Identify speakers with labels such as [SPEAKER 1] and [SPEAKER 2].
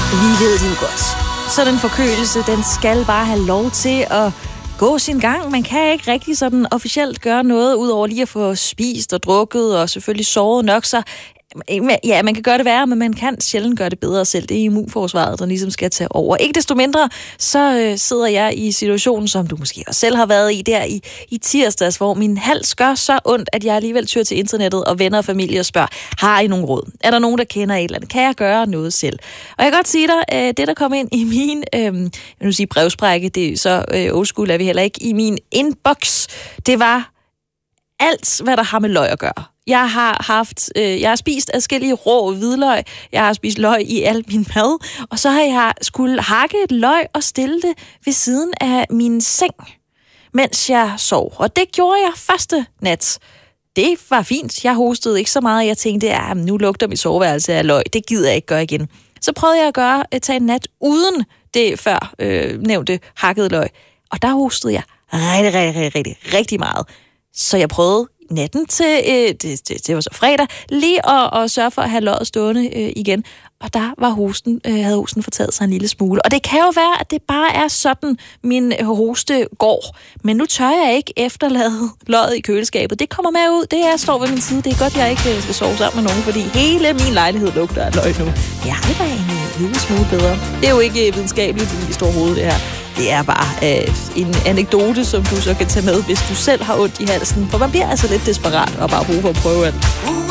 [SPEAKER 1] Vi ved det jo godt. Sådan en forkølelse, den skal bare have lov til at gå sin gang. Man kan ikke rigtig sådan officielt gøre noget, udover lige at få spist og drukket og selvfølgelig sovet nok. Så ja, man kan gøre det værre, men man kan sjældent gøre det bedre selv. Det er immunforsvaret, der ligesom skal tage over. Ikke desto mindre, så sidder jeg i situationen, som du måske også selv har været i der i tirsdags, hvor min hals gør så ondt, at jeg alligevel tyr til internettet og venner og familie og spørger, har I nogen råd? Er der nogen, der kender et eller andet? Kan jeg gøre noget selv? Og jeg kan godt sige dig, det der kom ind i min brevsprække, det er så old school er vi heller ikke, i min inbox, det var alt, hvad der har med løg at gøre. Jeg har spist adskillige rå hvidløg. Jeg har spist løg i al min mad. Og så har jeg skulle hakke et løg og stille det ved siden af min seng, mens jeg sov. Og det gjorde jeg første nat. Det var fint. Jeg hostede ikke så meget. Jeg tænkte, nu lugter mit soveværelse af løg. Det gider jeg ikke gøre igen. Så prøvede jeg at tage en nat uden det før nævnte hakkede løg. Og der hostede jeg rigtig meget. Så jeg prøvede natten til, det var så fredag, lige at sørge for at have løget stående igen. Og der havde hosten fortaget sig en lille smule. Og det kan jo være, at det bare er sådan, min hoste går. Men nu tør jeg ikke efterlade løget i køleskabet. Det kommer med ud. Det står ved min side. Det er godt, jeg ikke skal sove sammen med nogen, fordi hele min lejlighed lugter af løg nu. Ja, det var en lille smule bedre. Det er jo ikke videnskabeligt i store hoved, det her. Det er bare en anekdote, som du så kan tage med, hvis du selv har ondt i halsen. For man bliver altså lidt desperat og bare brug for at prøve alt.